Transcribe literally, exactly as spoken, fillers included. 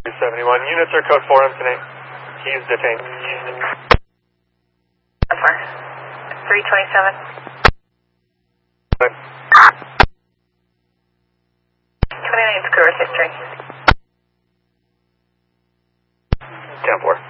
seventy-one. Units are code four M tonight. He is detained. three twenty-seven. twenty-ninth Course history. ten four.